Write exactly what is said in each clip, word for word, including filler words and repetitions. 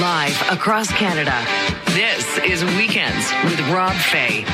Live across Canada, this is Weekends with Rob Fay.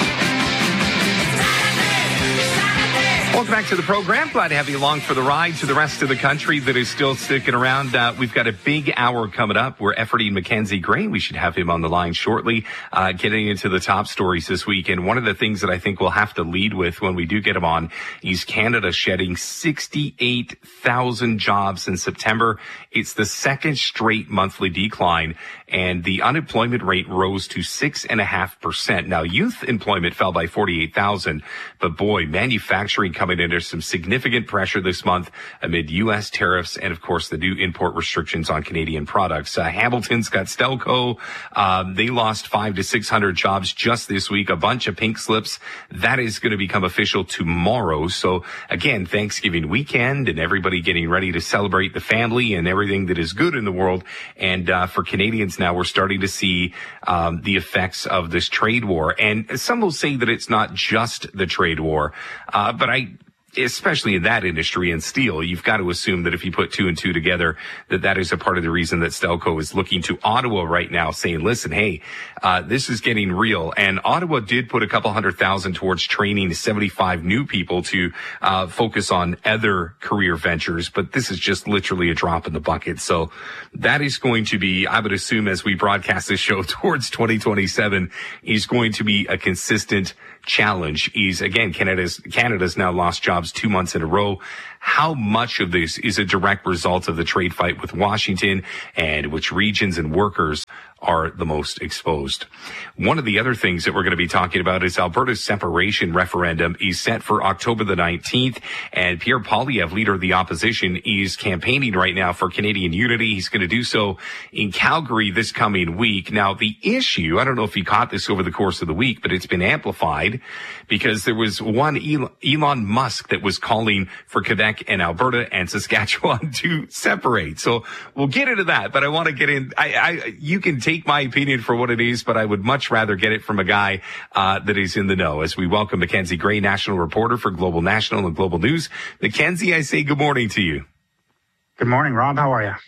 Welcome back to the program. Glad to have you along for the ride. To the rest of the country that is still sticking around, uh, we've got a big hour coming up. We're efforting Mackenzie Gray. We should have him on the line shortly, uh, getting into the top stories this week. And one of the things that I think we'll have to lead with when we do get him on is Canada shedding sixty-eight thousand jobs in September. It's the second straight monthly decline, and the unemployment rate rose to six point five percent. Now, youth employment fell by forty-eight thousand, but boy, manufacturing coming under some significant pressure this month amid U S tariffs and, of course, the new import restrictions on Canadian products. Uh, Hamilton's got Stelco. Um, they lost five to six hundred jobs just this week, a bunch of pink slips. That is going to become official tomorrow. So, again, Thanksgiving weekend and everybody getting ready to celebrate the family and everything that is good in the world. And uh, for Canadians now, we're starting to see um, the effects of this trade war. And some will say that it's not just the trade war, uh, but I especially in that industry and steel, you've got to assume that if you put two and two together, that that is a part of the reason that Stelco is looking to Ottawa right now, saying, listen, hey, uh, this is getting real. And Ottawa did put a couple hundred thousand towards training seventy-five new people to uh, focus on other career ventures. But this is just literally a drop in the bucket. So that is going to be, I would assume, as we broadcast this show towards twenty twenty-seven, is going to be a consistent challenge. Is, again, Canada's Canada's now lost jobs two months in a row. How much of this is a direct result of the trade fight with Washington, and which regions and workers are the most exposed? One of the other things that we're going to be talking about is Alberta's separation referendum is set for October the nineteenth, and Pierre Poilievre, leader of the opposition, is campaigning right now for Canadian unity. He's going to do so in Calgary this coming week. Now, the issue, I don't know if you caught this over the course of the week, but it's been amplified because there was one Elon Musk that was calling for Quebec and Alberta and Saskatchewan to separate. So we'll get into that, but I want to get in. I, I, you can take my opinion for what it is, but I would much rather get it from a guy uh, that is in the know. As we welcome Mackenzie Gray, national reporter for Global National and Global News. Mackenzie, I say good morning to you. Good morning, Rob. How are you?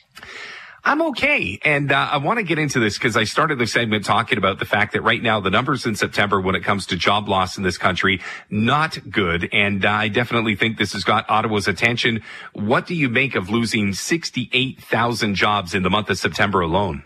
I'm okay. And uh, I want to get into this because I started the segment talking about the fact that right now the numbers in September when it comes to job loss in this country, not good. And uh, I definitely think this has got Ottawa's attention. What do you make of losing sixty-eight thousand jobs in the month of September alone?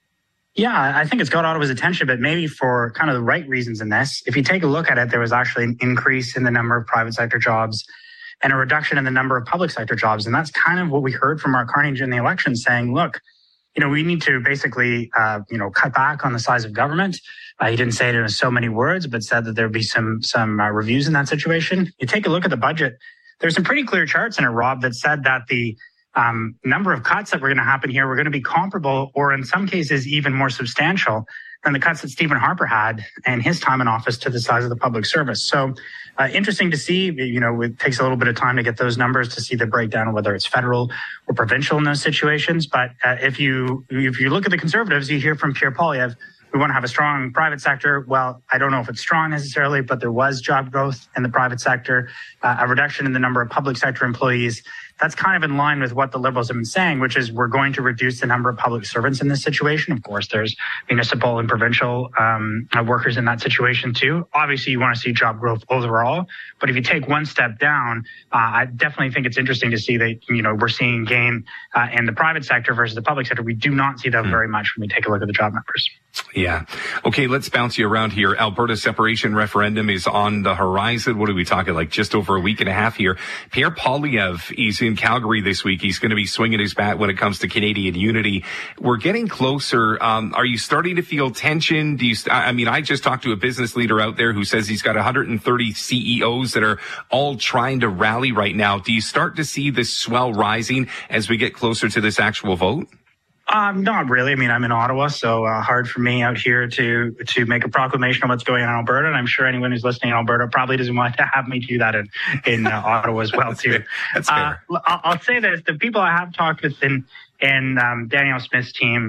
Yeah, I think it's got Ottawa's attention, but maybe for kind of the right reasons in this. If you take a look at it, there was actually an increase in the number of private sector jobs and a reduction in the number of public sector jobs. And that's kind of what we heard from Mark Carney in the election, saying, look, you know, we need to basically, uh, you know, cut back on the size of government. Uh, he didn't say it in so many words, but said that there'd be some some uh, reviews in that situation. You take a look at the budget. There's some pretty clear charts in it, Rob, that said that the um, number of cuts that were going to happen here were going to be comparable, or in some cases even more substantial than the cuts that Stephen Harper had in his time in office to the size of the public service. So uh, interesting to see. You know, it takes a little bit of time to get those numbers to see the breakdown of whether it's federal or provincial in those situations. But uh, if you if you look at the Conservatives, you hear from Pierre Poilievre, we want to have a strong private sector. Well, I don't know if it's strong necessarily, but there was job growth in the private sector, uh, a reduction in the number of public sector employees. That's kind of in line with what the Liberals have been saying, which is we're going to reduce the number of public servants in this situation. Of course, there's municipal and provincial um, workers in that situation too. Obviously, you want to see job growth overall. But if you take one step down, uh, I definitely think it's interesting to see that, you know, we're seeing gain uh, in the private sector versus the public sector. We do not see that mm. very much when we take a look at the job numbers. Yeah. Okay, let's bounce you around here. Alberta separation referendum is on the horizon. What are we talking, like just over a week and a half here? Pierre Poilievre is in Calgary this week. He's going to be swinging his bat when it comes to Canadian unity. We're getting closer. Um, are you starting to feel tension? Do you, I mean, I just talked to a business leader out there who says he's got one hundred thirty C E Os that are all trying to rally right now. Do you start to see this swell rising as we get closer to this actual vote? Um, not really. I mean, I'm in Ottawa, so uh, hard for me out here to to make a proclamation on what's going on in Alberta. And I'm sure anyone who's listening in Alberta probably doesn't want to have me do that in, in uh, Ottawa as well, too. That's fair. Uh, I'll, I'll say this. The people I have talked with in, in um, Danielle Smith's team,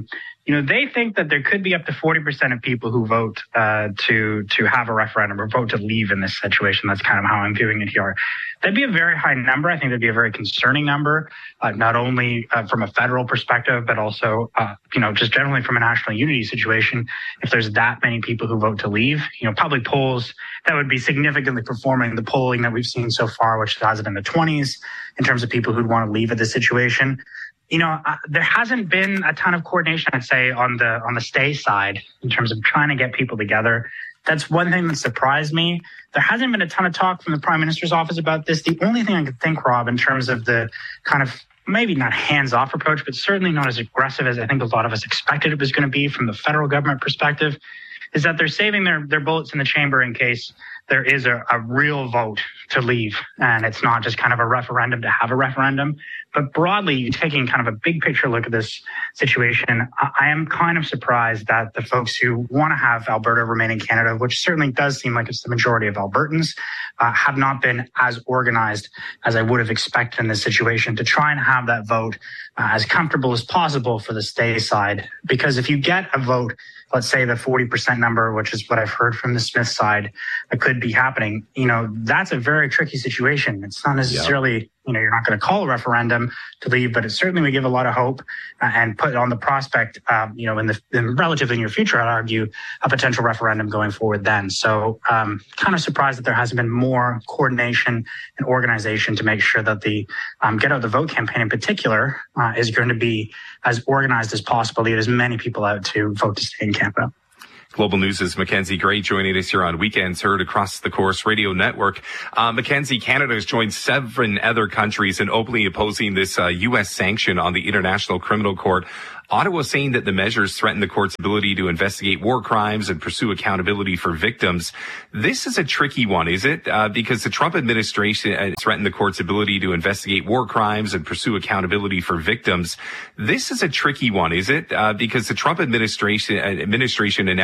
you know, they think that there could be up to forty percent of people who vote uh, to to have a referendum or vote to leave in this situation. That's kind of how I'm viewing it here. That'd be a very high number. I think that'd be a very concerning number, uh, not only uh, from a federal perspective, but also, uh, you know, just generally from a national unity situation. If there's that many people who vote to leave, you know, public polls that would be significantly performing the polling that we've seen so far, which has it in the twenties in terms of people who'd want to leave at this situation. You know, uh, there hasn't been a ton of coordination, I'd say, on the on the stay side in terms of trying to get people together. That's one thing that surprised me. There hasn't been a ton of talk from the Prime Minister's office about this. The only thing I could think, Rob, in terms of the kind of maybe not hands-off approach, but certainly not as aggressive as I think a lot of us expected it was going to be from the federal government perspective, is that they're saving their, their bullets in the chamber in case there is a, a real vote to leave. And it's not just kind of a referendum to have a referendum. But broadly, taking kind of a big picture look at this situation, I, I am kind of surprised that the folks who want to have Alberta remain in Canada, which certainly does seem like it's the majority of Albertans, uh, have not been as organized as I would have expected in this situation to try and have that vote uh, as comfortable as possible for the stay side. Because if you get a vote, let's say the forty percent number, which is what I've heard from the Smith side, that could be happening, you know, that's a very tricky situation. It's not necessarily, yeah. you know, you're not going to call a referendum to leave, but it certainly would give a lot of hope uh, and put on the prospect, um, you know, in the in relatively near future, I'd argue, a potential referendum going forward then. So um, kind of surprised that there hasn't been more coordination and organization to make sure that the um, Get Out the Vote campaign in particular uh, is going to be as organized as possible to get as many people out to vote to stay in Canada. Global News' Mackenzie Gray joining us here on Weekends, heard across the Corus Radio Network. Uh, Mackenzie, Canada has joined seven other countries in openly opposing this uh, U S sanction on the International Criminal Court. Ottawa saying that the measures threaten the court's ability to investigate war crimes and pursue accountability for victims. This is a tricky one, is it? Uh, because the Trump administration uh, threatened the court's ability to investigate war crimes and pursue accountability for victims. This is a tricky one, is it? Uh, because the Trump administration uh, administration announced